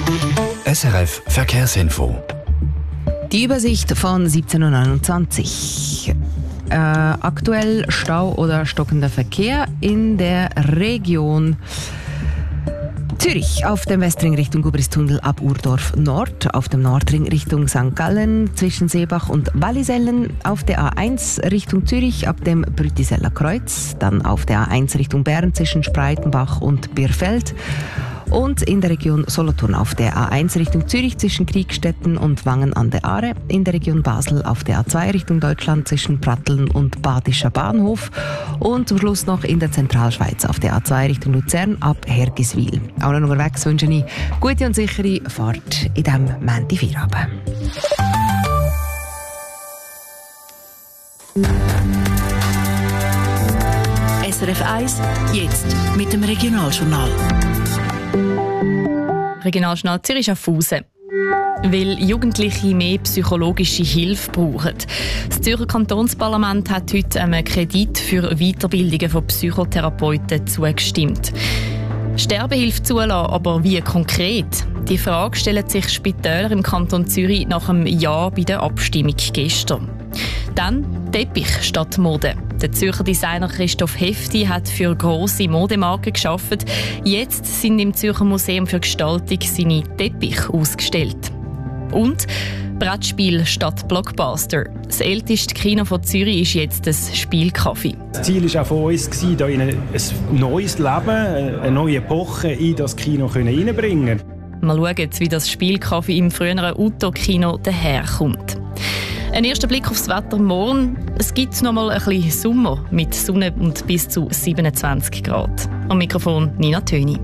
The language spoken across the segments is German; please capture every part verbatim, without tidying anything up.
S R F Verkehrsinfo. Die Übersicht von siebzehn Uhr neunundzwanzig. Äh, aktuell Stau oder stockender Verkehr in der Region Zürich auf dem Westring Richtung Gubristunnel ab Urdorf Nord, auf dem Nordring Richtung Sankt Gallen zwischen Seebach und Wallisellen, auf der A eins Richtung Zürich ab dem Brütiseller Kreuz, dann auf der A eins Richtung Bern zwischen Spreitenbach und Birfeld und in der Region Solothurn auf der A eins Richtung Zürich zwischen Kriegstetten und Wangen an der Aare, in der Region Basel auf der A zwei Richtung Deutschland zwischen Pratteln und Badischer Bahnhof und zum Schluss noch in der Zentralschweiz auf der A zwei Richtung Luzern ab Hergiswil. Auch noch unterwegs wünsche ich gute und sichere Fahrt in diesem Montagfeierabend. S R F eins, jetzt mit dem Regionaljournal. Regionaljournal Zürich Schaffhausen. Weil Jugendliche mehr psychologische Hilfe brauchen. Das Zürcher Kantonsparlament hat heute einem Kredit für Weiterbildungen von Psychotherapeuten zugestimmt. Sterbehilfe zulassen, aber wie konkret? Die Frage stellen sich Spitäler im Kanton Zürich nach einem Ja bei der Abstimmung gestern. Dann Teppich statt Mode. Der Zürcher Designer Christoph Hefti hat für grosse Modemarken geschaffen. Jetzt sind im Zürcher Museum für Gestaltung seine Teppiche ausgestellt. Und Brettspiel statt Blockbuster. Das älteste Kino von Zürich ist jetzt das Spielcafé. Das Ziel war auch von uns, hier in ein neues Leben, eine neue Epoche in das Kino hineinzubringen. Mal schauen, wie das Spielcafé im früheren Uto-Kino daherkommt. Ein erster Blick aufs Wetter morgen. Es gibt noch mal ein bisschen Sommer mit Sonne und bis zu siebenundzwanzig Grad. Am Mikrofon Nina Töni.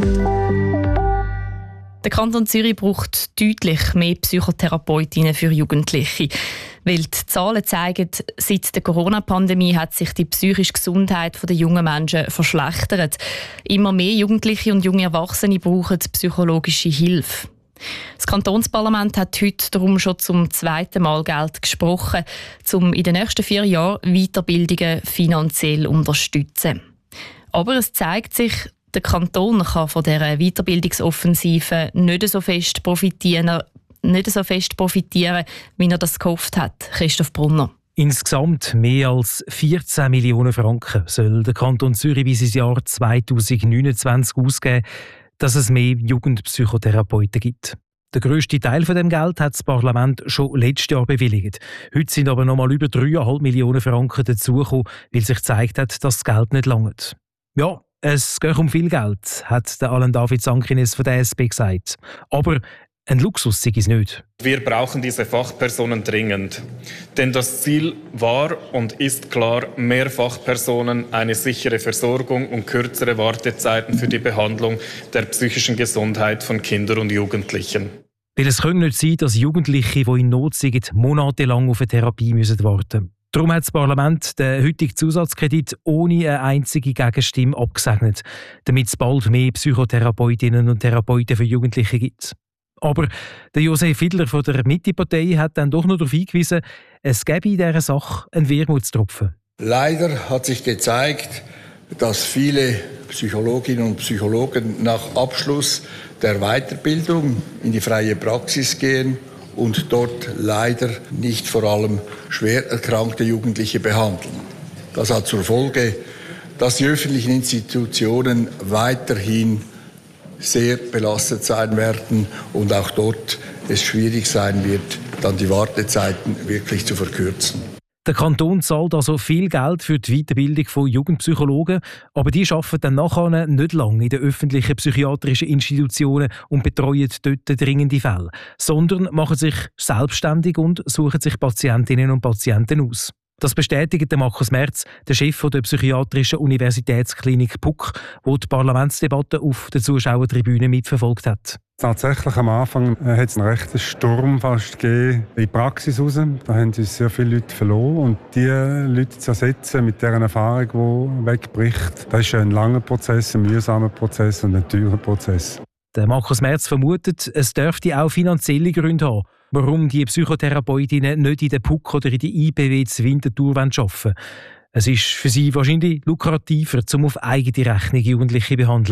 Der Kanton Zürich braucht deutlich mehr Psychotherapeutinnen für Jugendliche. Weil die Zahlen zeigen, seit der Corona-Pandemie hat sich die psychische Gesundheit der jungen Menschen verschlechtert. Immer mehr Jugendliche und junge Erwachsene brauchen psychologische Hilfe. Das Kantonsparlament hat heute darum schon zum zweiten Mal Geld gesprochen, um in den nächsten vier Jahren Weiterbildungen finanziell zu unterstützen. Aber es zeigt sich, der Kanton kann von dieser Weiterbildungsoffensive nicht so fest profitieren, nicht so fest profitieren, wie er das gehofft hat. Christoph Brunner. Insgesamt mehr als vierzehn Millionen Franken soll der Kanton Zürich bis ins Jahr zweitausendneunundzwanzig ausgeben, dass es mehr Jugendpsychotherapeuten gibt. Der grösste Teil von dem Geld hat das Parlament schon letztes Jahr bewilligt. Heute sind aber noch mal über drei Komma fünf Millionen Franken dazugekommen, weil sich gezeigt hat, dass das Geld nicht langt. Ja, es geht um viel Geld, hat der Alan David Sankines von der S P gesagt. Aber ein Luxus sei es nicht. Wir brauchen diese Fachpersonen dringend. Denn das Ziel war und ist klar, mehr Fachpersonen, eine sichere Versorgung und kürzere Wartezeiten für die Behandlung der psychischen Gesundheit von Kindern und Jugendlichen. Weil es kann nicht sein, dass Jugendliche, die in Not sind, monatelang auf eine Therapie müssen warten. Darum hat das Parlament den heutigen Zusatzkredit ohne eine einzige Gegenstimme abgesegnet, damit es bald mehr Psychotherapeutinnen und Therapeuten für Jugendliche gibt. Aber der Josef Fiedler von der Mitte-Partei hat dann doch noch darauf hingewiesen, es gäbe in dieser Sache einen Wermutstropfen. Leider hat sich gezeigt, dass viele Psychologinnen und Psychologen nach Abschluss der Weiterbildung in die freie Praxis gehen und dort leider nicht vor allem schwer erkrankte Jugendliche behandeln. Das hat zur Folge, dass die öffentlichen Institutionen weiterhin sehr belastet sein werden und auch dort es schwierig sein wird, dann die Wartezeiten wirklich zu verkürzen. Der Kanton zahlt also viel Geld für die Weiterbildung von Jugendpsychologen, aber die arbeiten dann nachher nicht lange in den öffentlichen psychiatrischen Institutionen und betreuen dort dringende Fälle, sondern machen sich selbstständig und suchen sich Patientinnen und Patienten aus. Das bestätigt Markus Merz, der Chef der psychiatrischen Universitätsklinik P U C, der die Parlamentsdebatte auf der Zuschauertribüne mitverfolgt hat. Tatsächlich am Anfang hat es einen rechten Sturm fast gegeben in die Praxis raus. Da haben uns sehr viele Leute verloren. Und diese Leute zu ersetzen mit dieser Erfahrung, die wegbricht, das ist ein langer Prozess, ein mühsamer Prozess und ein teurer Prozess. Der Markus Merz vermutet, es dürfte auch finanzielle Gründe haben, warum die Psychotherapeutinnen nicht in der P U C oder in der I B W zur Winterthur arbeiten wollen. Es ist für sie wahrscheinlich lukrativer, um auf eigene Rechnung Jugendliche zu behandeln.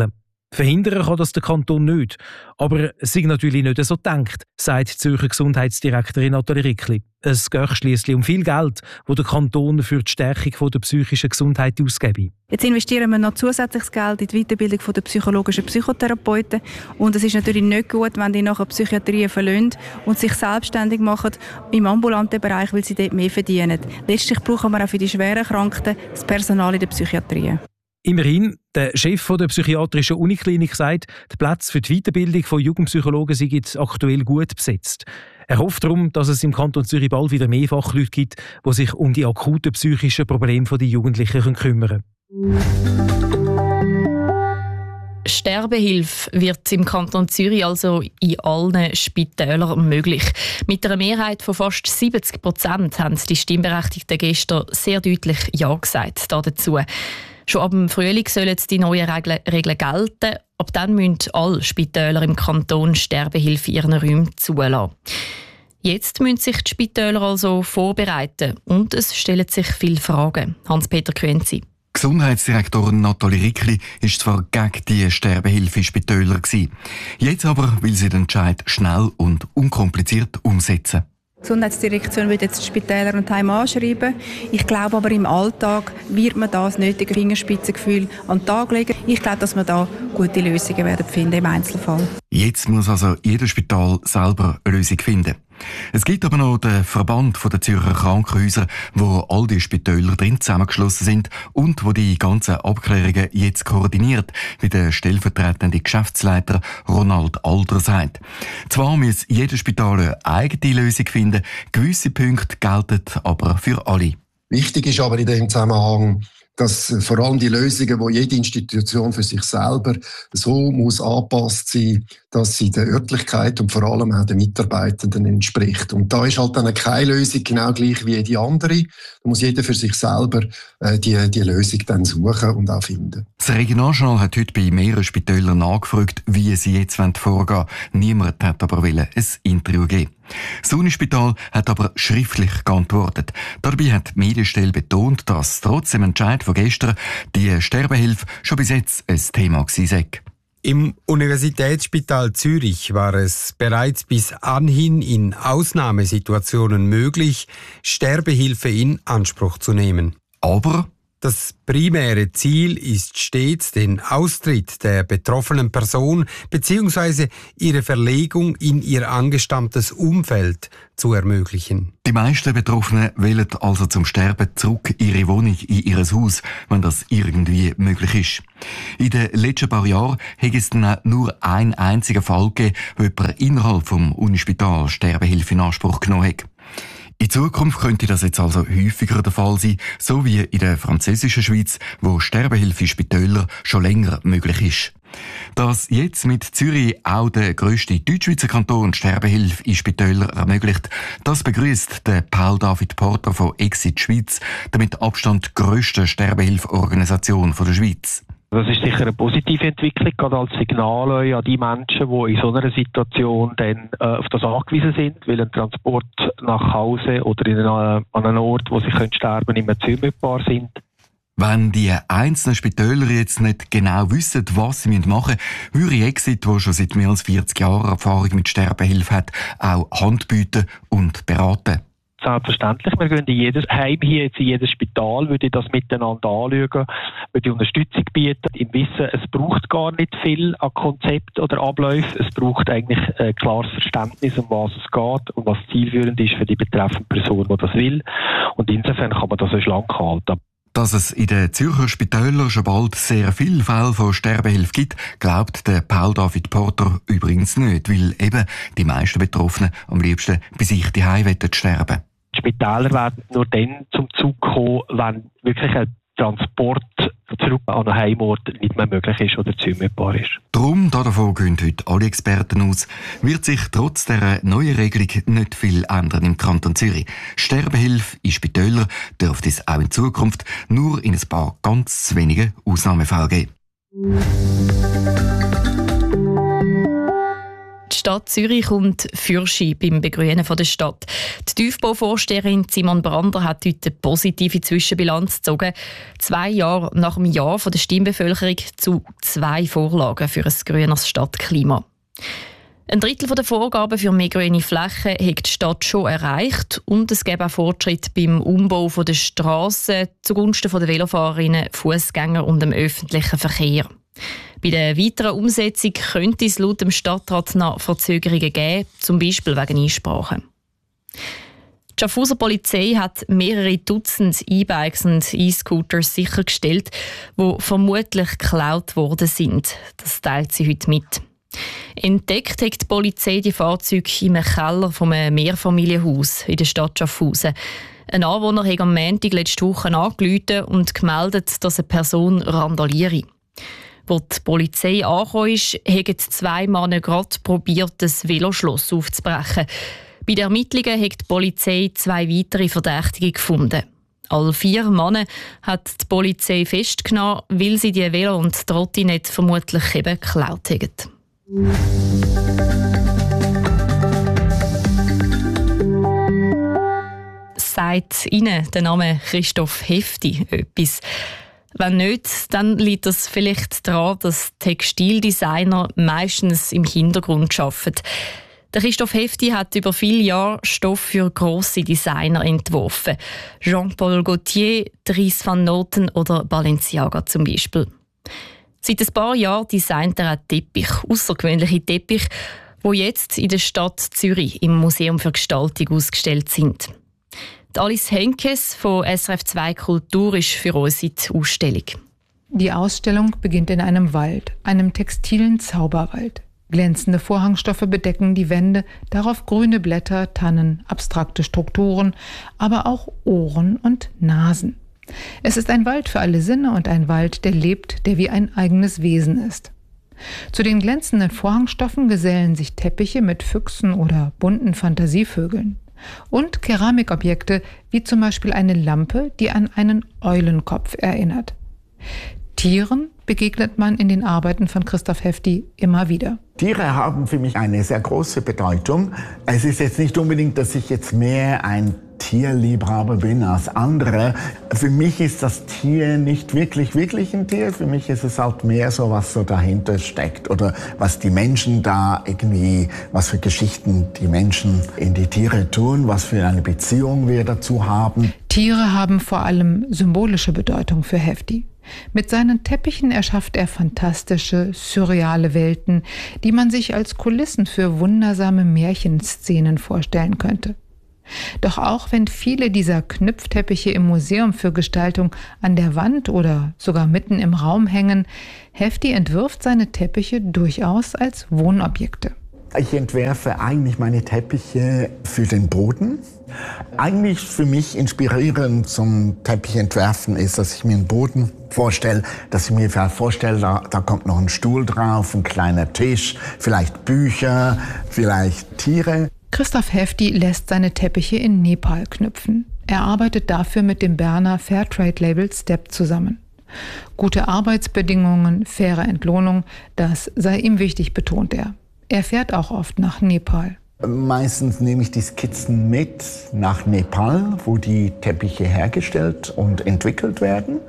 Verhindern kann das der Kanton nicht. Aber es ist natürlich nicht so gedacht, sagt die Zürcher Gesundheitsdirektorin Nathalie Rickli. Es geht schliesslich um viel Geld, das der Kanton für die Stärkung der psychischen Gesundheit ausgebe. Jetzt investieren wir noch zusätzliches Geld in die Weiterbildung der psychologischen Psychotherapeuten. Und es ist natürlich nicht gut, wenn die nachher Psychiatrien verlassen und sich selbstständig machen im ambulanten Bereich, weil sie dort mehr verdienen. Letztlich brauchen wir auch für die schweren Erkrankten das Personal in der Psychiatrie. Immerhin, der Chef der psychiatrischen Uniklinik sagt, der Platz für die Weiterbildung von Jugendpsychologen sei aktuell gut besetzt. Er hofft darum, dass es im Kanton Zürich bald wieder mehr Fachleute gibt, die sich um die akuten psychischen Probleme der Jugendlichen kümmern können. Sterbehilfe wird im Kanton Zürich also in allen Spitälern möglich. Mit einer Mehrheit von fast siebzig Prozent haben die Stimmberechtigten gestern sehr deutlich Ja gesagt dazu. Schon ab dem Frühling sollen die neuen Regeln, Regeln gelten. Ab dann müssen alle Spitäler im Kanton Sterbehilfe in ihren Räumen zulassen. Jetzt müssen sich die Spitäler also vorbereiten und es stellen sich viele Fragen. Hans-Peter Quenzi. Gesundheitsdirektorin Nathalie Rickli war zwar gegen die Sterbehilfe in Spitälern. Jetzt aber will sie den Entscheid schnell und unkompliziert umsetzen. Die Gesundheitsdirektion wird jetzt die Spitäler und Heime anschreiben. Ich glaube aber, im Alltag wird man das nötige Fingerspitzengefühl an den Tag legen. Ich glaube, dass wir da gute Lösungen werden finden im Einzelfall. Jetzt muss also jedes Spital selber eine Lösung finden. Es gibt aber noch den Verband der Zürcher Krankenhäuser, wo all die Spitäler drin zusammengeschlossen sind und wo die ganzen Abklärungen jetzt koordiniert, wie der stellvertretende Geschäftsleiter Ronald Alder sagt. Zwar muss jedes Spital eine eigene Lösung finden, gewisse Punkte gelten aber für alle. Wichtig ist aber in diesem Zusammenhang, dass vor allem die Lösungen, die jede Institution für sich selber so muss angepasst sein, dass sie der Örtlichkeit und vor allem auch den Mitarbeitenden entspricht. Und da ist halt dann keine Lösung genau gleich wie jede andere. Da muss jeder für sich selber äh, die, die Lösung dann suchen und auch finden. Das Regionaljournal hat heute bei mehreren Spitälern nachgefragt, wie sie jetzt vorgehen wollen. Niemand hat aber ein Interview geben. Das Unispital hat aber schriftlich geantwortet. Dabei hat die Medienstelle betont, dass trotz dem Entscheid von gestern die Sterbehilfe schon bis jetzt ein Thema gewesen sei. Im Universitätsspital Zürich war es bereits bis anhin in Ausnahmesituationen möglich, Sterbehilfe in Anspruch zu nehmen. Aber das primäre Ziel ist stets, den Austritt der betroffenen Person bzw. ihre Verlegung in ihr angestammtes Umfeld zu ermöglichen. Die meisten Betroffenen wählen also zum Sterben zurück in ihre Wohnung, in ihr Haus, wenn das irgendwie möglich ist. In den letzten paar Jahren hat es dann nur einen einzigen Fall gegeben, wo jemand innerhalb vom Unispital Sterbehilfe in Anspruch genommen hat. In Zukunft könnte das jetzt also häufiger der Fall sein, so wie in der französischen Schweiz, wo Sterbehilfe in Spitälern schon länger möglich ist. Dass jetzt mit Zürich auch der grösste Deutschschweizer Kanton Sterbehilfe in Spitälern ermöglicht, das begrüßt der Paul David Porter von Exit Schweiz, der mit Abstand grössten Sterbehilfeorganisation der Schweiz. Das ist sicher eine positive Entwicklung, gerade als Signal an die Menschen, die in so einer Situation dann äh, auf das angewiesen sind, weil ein Transport nach Hause oder in eine, an einen Ort, wo sie können sterben, nicht mehr zumutbar sind. Wenn die einzelnen Spitäler jetzt nicht genau wissen, was sie machen müssen, würde Exit, der schon seit mehr als vierzig Jahren Erfahrung mit Sterbehilfe hat, auch Hand bieten und beraten. Selbstverständlich. Wir gehen in jedes Heim hier, jetzt in jedes Spital, würde ich das miteinander anschauen, würde Unterstützung bieten. Im Wissen, es braucht gar nicht viel an Konzept oder Abläufen. Es braucht eigentlich ein klares Verständnis, um was es geht und was zielführend ist für die betreffende Person, die das will. Und insofern kann man das so schlank halten. Dass es in den Zürcher Spitälern schon bald sehr viele Fälle von Sterbehilfe gibt, glaubt der Paul David Porter übrigens nicht, weil eben die meisten Betroffenen am liebsten bei sich zu Hause sterben. Die Spitäler werden nur dann zum Zug kommen, wenn wirklich ein Transport zurück an einen Heimort nicht mehr möglich ist oder zumutbar ist. Darum, davon gehen heute alle Experten aus, wird sich trotz der neuen Regelung nicht viel ändern im Kanton Zürich. Sterbehilfe in Spitälern dürfte es auch in Zukunft nur in ein paar ganz wenige Ausnahmefälle geben. Die Stadt Zürich kommt Fürschi beim Begrünen der Stadt. Die Tiefbauvorsteherin Simon Brander hat heute eine positive Zwischenbilanz gezogen. Zwei Jahre nach dem Ja der Stimmbevölkerung zu zwei Vorlagen für ein grüneres Stadtklima. Ein Drittel der Vorgaben für mehr grüne Flächen hat die Stadt schon erreicht und es gibt auch Fortschritt beim Umbau der Strassen zugunsten der Velofahrerinnen, Fußgänger und dem öffentlichen Verkehr. Bei der weiteren Umsetzung könnte es laut dem Stadtrat noch Verzögerungen geben, zum Beispiel wegen Einsprachen. Die Schaffhauser Polizei hat mehrere Dutzend E-Bikes und E-Scooters sichergestellt, die vermutlich geklaut worden sind. Das teilt sie heute mit. Entdeckt hat die Polizei die Fahrzeuge im Keller von einem Mehrfamilienhaus in der Stadt Schaffhausen. Ein Anwohner hat am Montag letzte Woche angerufen und gemeldet, dass eine Person randaliere. Als die Polizei angekommen ist, haben zwei Männer gerade probiert, das Veloschloss aufzubrechen. Bei den Ermittlungen hat die Polizei zwei weitere Verdächtige gefunden. Alle vier Männer hat die Polizei festgenommen, weil sie die Velo und Trottinette vermutlich eben geklaut haben. Sagt Ihnen der Name Christoph Hefti etwas? Wenn nicht, dann liegt es vielleicht daran, dass Textildesigner meistens im Hintergrund arbeiten. Der Christoph Hefti hat über viele Jahre Stoff für grosse Designer entworfen. Jean-Paul Gaultier, Dries van Noten oder Balenciaga zum Beispiel. Seit ein paar Jahren designt er auch Teppich, außergewöhnliche Teppiche, die jetzt in der Stadt Zürich im Museum für Gestaltung ausgestellt sind. Die Alice Henkes von S R F zwei Kultur ist für uns in die Ausstellung. Die Ausstellung beginnt in einem Wald, einem textilen Zauberwald. Glänzende Vorhangstoffe bedecken die Wände, darauf grüne Blätter, Tannen, abstrakte Strukturen, aber auch Ohren und Nasen. Es ist ein Wald für alle Sinne und ein Wald, der lebt, der wie ein eigenes Wesen ist. Zu den glänzenden Vorhangstoffen gesellen sich Teppiche mit Füchsen oder bunten Fantasievögeln. Und Keramikobjekte, wie zum Beispiel eine Lampe, die an einen Eulenkopf erinnert. Tieren begegnet man in den Arbeiten von Christoph Hefti immer wieder. Tiere haben für mich eine sehr große Bedeutung. Es ist jetzt nicht unbedingt, dass ich jetzt mehr ein Tierliebhaber bin als andere. Für mich ist das Tier nicht wirklich, wirklich ein Tier. Für mich ist es halt mehr so, was so dahinter steckt oder was die Menschen da irgendwie, was für Geschichten die Menschen in die Tiere tun, was für eine Beziehung wir dazu haben. Tiere haben vor allem symbolische Bedeutung für Hefti. Mit seinen Teppichen erschafft er fantastische, surreale Welten, die man sich als Kulissen für wundersame Märchenszenen vorstellen könnte. Doch auch wenn viele dieser Knüpfteppiche im Museum für Gestaltung an der Wand oder sogar mitten im Raum hängen, Hefti entwirft seine Teppiche durchaus als Wohnobjekte. Ich entwerfe eigentlich meine Teppiche für den Boden. Eigentlich für mich inspirierend zum Teppichentwerfen ist, dass ich mir einen Boden vorstelle, dass ich mir vorstelle, da, da kommt noch ein Stuhl drauf, ein kleiner Tisch, vielleicht Bücher, vielleicht Tiere. Christoph Hefti lässt seine Teppiche in Nepal knüpfen. Er arbeitet dafür mit dem Berner Fairtrade-Label Step zusammen. Gute Arbeitsbedingungen, faire Entlohnung, das sei ihm wichtig, betont er. Er fährt auch oft nach Nepal. Meistens nehme ich die Skizzen mit nach Nepal, wo die Teppiche hergestellt und entwickelt werden.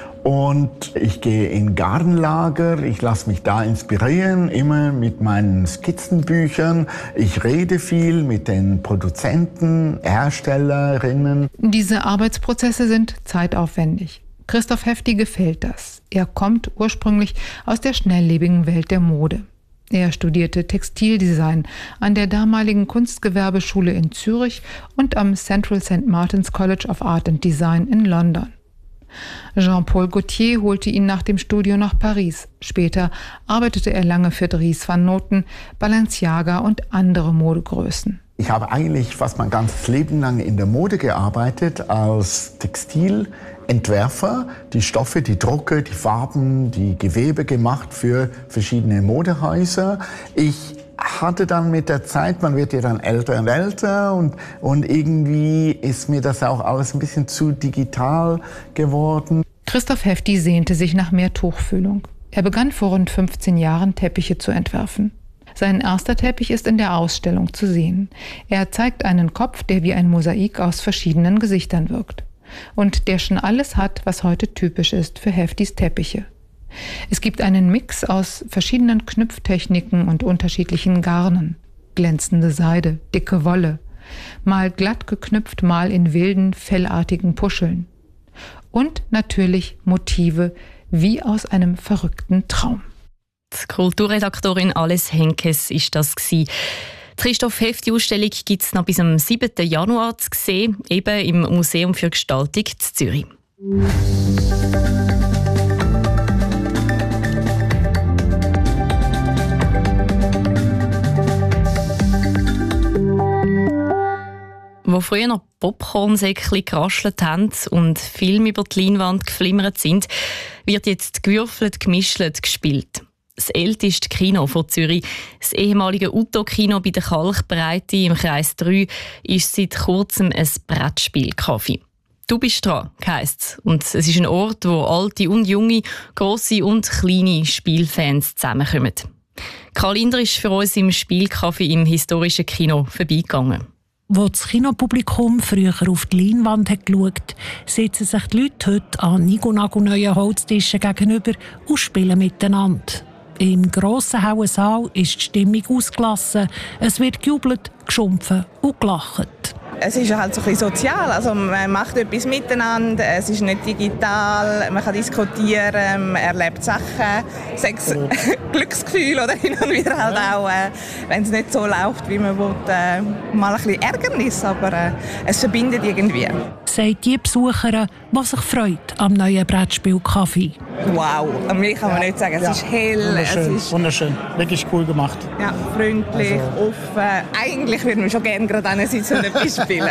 Und ich gehe in Gartenlager, ich lasse mich da inspirieren, immer mit meinen Skizzenbüchern. Ich rede viel mit den Produzenten, Herstellerinnen. Diese Arbeitsprozesse sind zeitaufwendig. Christoph Hefti gefällt das. Er kommt ursprünglich aus der schnelllebigen Welt der Mode. Er studierte Textildesign an der damaligen Kunstgewerbeschule in Zürich und am Central Saint Martin's College of Art and Design in London. Jean-Paul Gaultier holte ihn nach dem Studio nach Paris. Später arbeitete er lange für Dries van Noten, Balenciaga und andere Modegrößen. Ich habe eigentlich fast mein ganzes Leben lang in der Mode gearbeitet als Textilentwerfer. Die Stoffe, die Drucke, die Farben, die Gewebe gemacht für verschiedene Modehäuser. Ich hatte dann mit der Zeit, man wird ja dann älter und älter und, und irgendwie ist mir das auch alles ein bisschen zu digital geworden. Christoph Hefti sehnte sich nach mehr Tuchfühlung. Er begann vor rund fünfzehn Jahren Teppiche zu entwerfen. Sein erster Teppich ist in der Ausstellung zu sehen. Er zeigt einen Kopf, der wie ein Mosaik aus verschiedenen Gesichtern wirkt. Und der schon alles hat, was heute typisch ist für Heftis Teppiche. Es gibt einen Mix aus verschiedenen Knüpftechniken und unterschiedlichen Garnen. Glänzende Seide, dicke Wolle, mal glatt geknüpft, mal in wilden, fellartigen Puscheln. Und natürlich Motive wie aus einem verrückten Traum. Die Kulturredaktorin Alice Henkes ist das gewesen. Die Christoph-Hefti-Ausstellung gibt es noch bis am siebten Januar zu sehen, eben im Museum für Gestaltung in Zürich. Wo früher noch Popcornsäckchen geraschelt haben und Filme über die Leinwand geflimmert sind, wird jetzt gewürfelt, gemischt, gespielt. Das älteste Kino von Zürich, das ehemalige Utto-Kino bei der Kalkbreite im Kreis drei, ist seit kurzem ein Brettspielcafé. «Du bist dran», heisst es. Und es ist ein Ort, wo alte und junge, grosse und kleine Spielfans zusammenkommen. Karl Inder ist für uns im Spielcafé im historischen Kino vorbeigegangen. Wo das Kinopublikum früher auf die Leinwand hat geschaut, sitzen sich die Leute heute an nigo-nago-neuen Holztischen gegenüber und spielen miteinander. Im grossen hellen Saal ist die Stimmung ausgelassen. Es wird gejubelt, geschumpfen und gelacht. Es ist halt so ein bisschen sozial, also man macht etwas miteinander, es ist nicht digital, man kann diskutieren, man erlebt Sachen, Sex, Glücksgefühl oder hin und wieder halt auch, äh, wenn es nicht so läuft, wie man will, äh, mal ein bisschen Ärgernis, aber äh, es verbindet irgendwie. Sagt die Besucherin, die sich freut am neuen Brettspielcafé. Wow, an mir kann man ja nicht sagen, es ja. ist hell, wunderschön, es ist wunderschön, wirklich cool gemacht. Ja, freundlich, also. offen. Eigentlich würden wir schon gerne gerade sitzen und etwas spielen.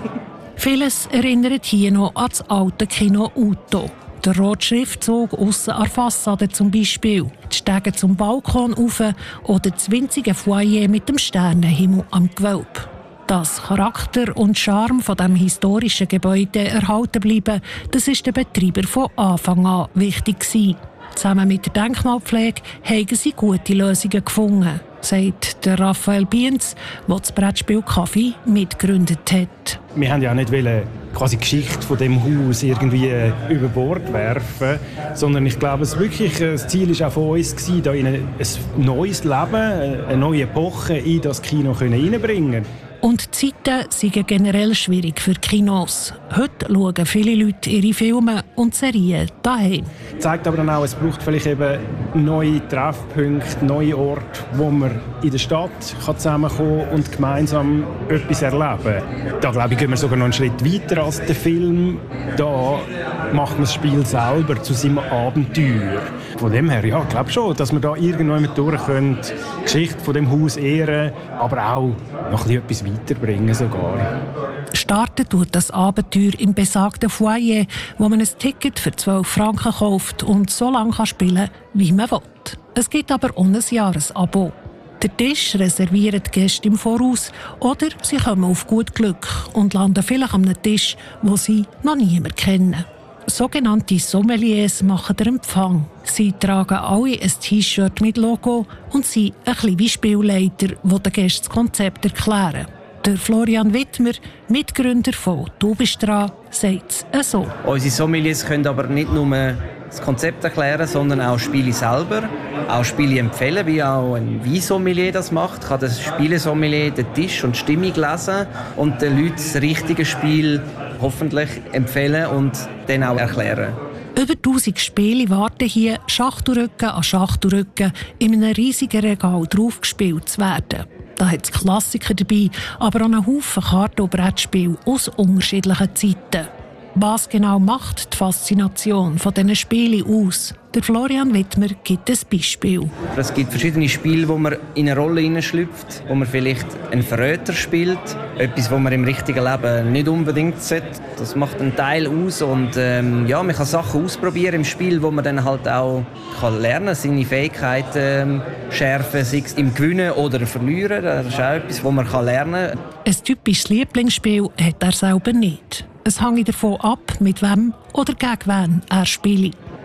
Vieles erinnert hier noch an das alte Kino Utto. Der rote Schriftzug aussen an der Fassade zum Beispiel, die Stege zum Balkon rauf oder das winzige Foyer mit dem Sternenhimmel am Gewölbe. Dass Charakter und Charme von dem historischen Gebäude erhalten bleiben, das ist den Betreibern von Anfang an wichtig gewesen. Zusammen mit der Denkmalpflege haben sie gute Lösungen gefunden, sagt der Raphael Bienz, der das Brettspielcafé mitgegründet hat. Wir wollten ja nicht quasi die Geschichte von dem Haus irgendwie über Bord werfen, sondern ich glaube, es wirklich, das Ziel war auch von uns, da in ein neues Leben, eine neue Epoche in das Kino hineinbringen. Und die Zeiten sind generell schwierig für Kinos. Heute schauen viele Leute ihre Filme und Serien daheim. Das zeigt aber dann auch, es braucht vielleicht eben neue Treffpunkte, neue Orte, wo man in der Stadt zusammenkommen kann und gemeinsam etwas erleben. Da glaube ich, gehen wir sogar noch einen Schritt weiter als der Film. Da macht man das Spiel selber zu seinem Abenteuer. Von dem her, ja, ich glaube schon, dass wir da irgendwann durch können, die Geschichte von dem Haus ehren, aber auch noch ein bisschen etwas weiterbringen sogar. Starten tut das Abenteuer im besagten Foyer, wo man ein Ticket für zwölf Franken kauft und so lange kann spielen, wie man will. Es gibt aber auch ein Jahresabo. Den Tisch reservieren die Gäste im Voraus oder sie kommen auf gut Glück und landen vielleicht an einem Tisch, wo sie noch niemand kennen. Sogenannte Sommeliers machen den Empfang. Sie tragen alle ein T-Shirt mit Logo und sind ein bisschen wie Spielleiter, die den Gästen das Konzept erklären. Der Florian Wittmer, Mitgründer von «Du bist dran», sagt es so. Unsere Sommeliers können aber nicht nur das Konzept erklären, sondern auch Spiele selber, auch Spiele empfehlen, wie auch ein Weinsommelier das macht. Kann das Spielesommelier den Tisch und die Stimmung lesen und den Leuten das richtige Spiel hoffentlich empfehlen und dann auch erklären. Über tausend Spiele warten hier Schachtelrücken an Schachtelrücken in einem riesigen Regal draufgespielt zu werden. Da hat es Klassiker dabei, aber auch einen Haufen Karten- und Brettspiele aus unterschiedlichen Zeiten. Was genau macht die Faszination von diesen Spielen aus? Der Florian Wittmer gibt ein Beispiel. Es gibt verschiedene Spiele, wo man in eine Rolle hineinschlüpft, wo man vielleicht einen Verräter spielt, etwas, was man im richtigen Leben nicht unbedingt sollte. Das macht einen Teil aus und ähm, ja, man kann Sachen ausprobieren im Spiel, wo man dann halt auch kann lernen, seine Fähigkeiten ähm, schärfen, sei es im Gewinnen oder Verlieren. Das ist auch etwas, was man kann lernen kann. Ein typisches Lieblingsspiel hat er selber nicht. Es hängt davon ab, mit wem oder gegen wen er spielt.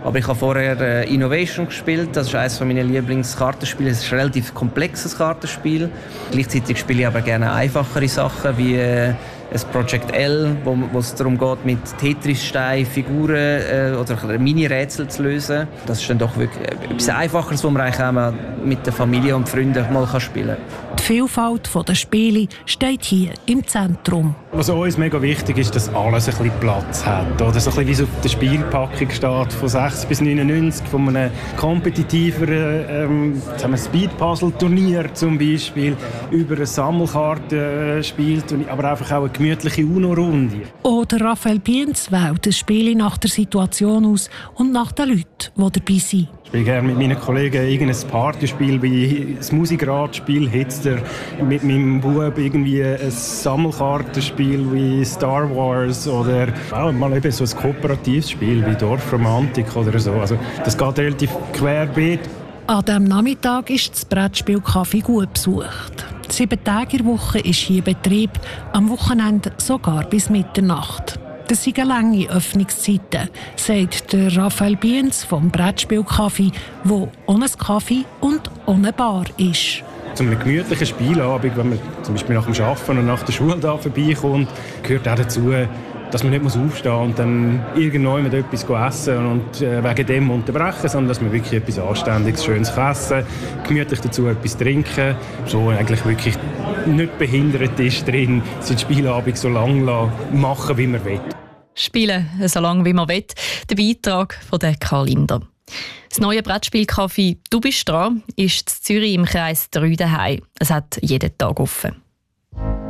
Aber ich habe vorher äh, Innovation gespielt, das ist eines meiner Lieblingskartenspiele. Es ist ein relativ komplexes Kartenspiel. Gleichzeitig spiele ich aber gerne einfachere Sachen wie äh, ein Project L, wo, wo es darum geht, mit Tetris-Steinen Figuren äh, oder Mini-Rätsel zu lösen. Das ist dann doch wirklich etwas Einfacheres, was man eigentlich auch mal mit der Familie und Freunden mal spielen kann. Die Vielfalt der Spiele steht hier im Zentrum. Was uns mega wichtig ist, dass alles ein bisschen Platz hat. Oder so ein bisschen wie es auf der Spielpackung steht, von sechzig bis neunundneunzig, von einem kompetitiveren ähm, Speed-Puzzle-Turnier zum Beispiel, über ein Sammelkartenspiel, aber einfach auch eine gemütliche UNO-Runde. Oder Raphael Biens wählt das Spiel nach der Situation aus und nach den Leuten, die dabei sind. Ich spiele gerne mit meinen Kollegen irgendein Partyspiel wie das Musikradspiel Hitster, mit meinem Bub irgendwie ein Sammelkartenspiel wie Star Wars oder ja, mal eben so ein kooperatives Spiel wie Dorfromantik oder so. Also das geht relativ querbeet. An diesem Nachmittag ist das Brettspiel-Café gut besucht. Sieben Tage in der Woche ist hier Betrieb, am Wochenende sogar bis Mitternacht. Das sind lange Öffnungszeiten, sagt der Raphael Biens vom Brettspiel-Café, wo ohne Kaffee und ohne Bar ist. Zu einem gemütlichen Spielabend, wenn man zum Beispiel nach dem Arbeiten und nach der Schule da vorbeikommt, gehört auch dazu, dass man nicht aufstehen muss und dann irgendwann mit etwas essen und äh, wegen dem unterbrechen, sondern dass man wirklich etwas Anständiges, Schönes essen, gemütlich dazu etwas trinken, so eigentlich wirklich nicht behindert ist drin, den Spielabend so lange machen, wie man will. Spielen so lange, wie man will. Der Beitrag von der Karl Linder. Das neue Brettspielcafé «Du bist dran» ist in Zürich im Kreis drei daheim. Es hat jeden Tag offen.